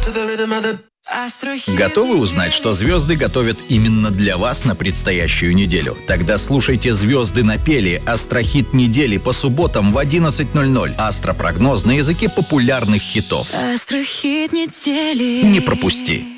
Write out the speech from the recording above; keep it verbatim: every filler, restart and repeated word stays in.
Готовы узнать, что звезды готовят именно для вас на предстоящую неделю? Тогда слушайте «Звезды напели» — астрохит недели по субботам в одиннадцать ноль ноль. Астропрогноз на языке популярных хитов. Астрохит недели. Не пропусти!